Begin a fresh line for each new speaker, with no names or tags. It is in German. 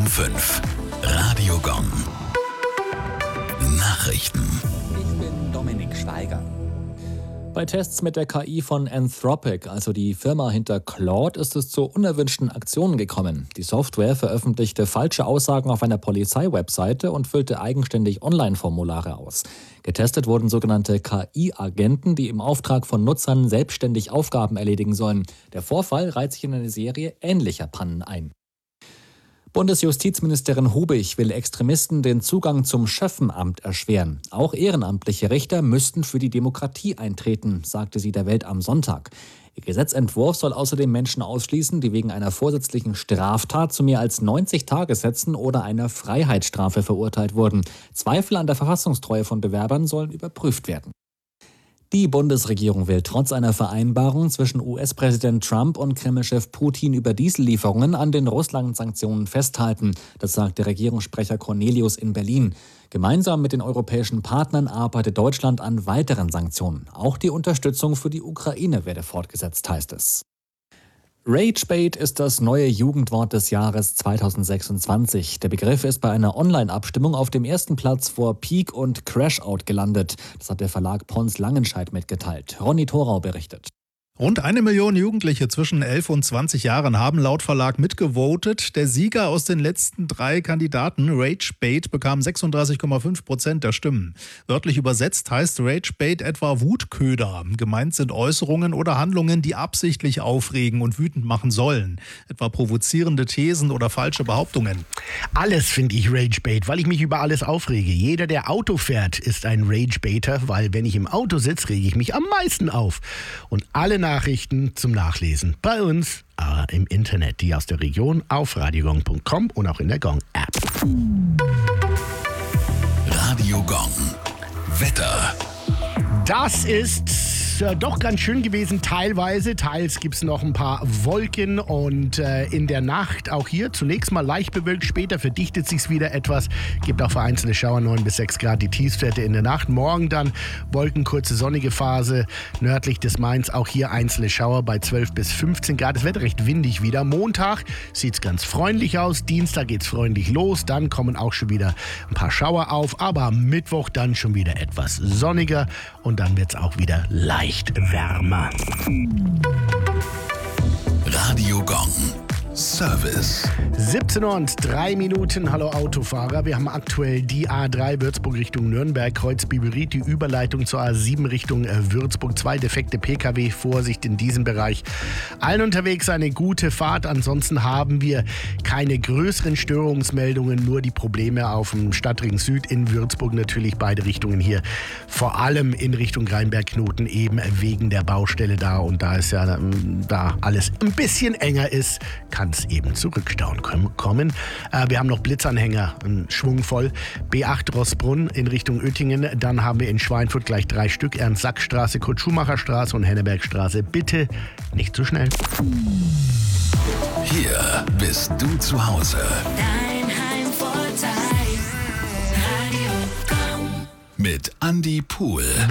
5. Radio Gong. Nachrichten.
Ich bin Dominik Schweiger.
Bei Tests mit der KI von Anthropic, also die Firma hinter Claude, ist es zu unerwünschten Aktionen gekommen. Die Software veröffentlichte falsche Aussagen auf einer Polizeiwebseite und füllte eigenständig Online-Formulare aus. Getestet wurden sogenannte KI-Agenten, die im Auftrag von Nutzern selbstständig Aufgaben erledigen sollen. Der Vorfall reiht sich in eine Serie ähnlicher Pannen ein. Bundesjustizministerin Hubich will Extremisten den Zugang zum Schöffenamt erschweren. Auch ehrenamtliche Richter müssten für die Demokratie eintreten, sagte sie der Welt am Sonntag. Ihr Gesetzentwurf soll außerdem Menschen ausschließen, die wegen einer vorsätzlichen Straftat zu mehr als 90 Tagessätzen oder einer Freiheitsstrafe verurteilt wurden. Zweifel an der Verfassungstreue von Bewerbern sollen überprüft werden. Die Bundesregierung will trotz einer Vereinbarung zwischen US-Präsident Trump und Kreml-Chef Putin über Diesellieferungen an den Russland-Sanktionen festhalten. Das sagte Regierungssprecher Cornelius in Berlin. Gemeinsam mit den europäischen Partnern arbeitet Deutschland an weiteren Sanktionen. Auch die Unterstützung für die Ukraine werde fortgesetzt, heißt es. Ragebait ist das neue Jugendwort des Jahres 2026. Der Begriff ist bei einer Online-Abstimmung auf dem ersten Platz vor Peak und Crashout gelandet. Das hat der Verlag Pons Langenscheidt mitgeteilt. Ronny Thorau berichtet.
Rund 1 Million Jugendliche zwischen 11 und 20 Jahren haben laut Verlag mitgevotet. Der Sieger aus den letzten 3 Kandidaten, Ragebait, bekam 36,5% der Stimmen. Wörtlich übersetzt heißt Ragebait etwa Wutköder. Gemeint sind Äußerungen oder Handlungen, die absichtlich aufregen und wütend machen sollen. Etwa provozierende Thesen oder falsche Behauptungen.
Alles finde ich Ragebait, weil ich mich über alles aufrege. Jeder, der Auto fährt, ist ein Ragebaiter, weil wenn ich im Auto sitze, rege ich mich am meisten auf. Und alle Nachrichten zum Nachlesen bei uns im Internet, die aus der Region auf radiogong.com und auch in der Gong-App.
Radio Gong. Wetter.
Das ist doch ganz schön gewesen teilweise. Teils gibt es noch ein paar Wolken und in der Nacht auch hier zunächst mal leicht bewölkt. Später verdichtet sich's wieder etwas. Gibt auch vereinzelte Schauer, 9 bis 6 Grad die Tiefstwerte in der Nacht. Morgen dann Wolken, kurze sonnige Phase. Nördlich des Mains auch hier einzelne Schauer bei 12 bis 15 Grad. Es wird recht windig wieder. Montag sieht's ganz freundlich aus. Dienstag geht's freundlich los. Dann kommen auch schon wieder ein paar Schauer auf. Aber am Mittwoch dann schon wieder etwas sonniger. Und dann wird's auch wieder leicht wärmer.
Radio Gong. Service.
17:03. Hallo Autofahrer. Wir haben aktuell die A3 Würzburg Richtung Nürnberg, Kreuz-Biberith, die Überleitung zur A7 Richtung Würzburg. 2 defekte Pkw, Vorsicht in diesem Bereich. Allen unterwegs eine gute Fahrt. Ansonsten haben wir keine größeren Störungsmeldungen, nur die Probleme auf dem Stadtring Süd in Würzburg. Natürlich beide Richtungen hier. Vor allem in Richtung Rheinberg-Knoten eben wegen der Baustelle da. Und da es ja da alles ein bisschen enger ist, kann es eben zu Rückstauen kommen. Wir haben noch Blitzanhänger, schwungvoll. B8 Rossbrunn in Richtung Oettingen. Dann haben wir in Schweinfurt gleich 3 Stück. Ernst-Sack-Straße, Kurt-Schumacher-Straße und Hennebergstraße. Bitte nicht zu schnell.
Hier bist du zu Hause.
Dein Heimvorteil. Radio Gong.
Mit Andi Pohl.